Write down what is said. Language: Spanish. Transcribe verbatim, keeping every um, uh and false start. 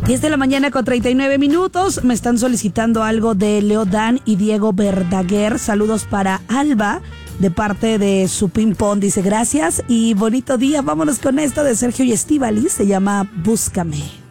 diez de la mañana con treinta y nueve minutos. Me están solicitando algo de Leodán y Diego Verdaguer. Saludos para Alba, de parte de su ping-pong. Dice gracias y bonito día. Vámonos con esto de Sergio y Estíbaliz. Se llama Búscame.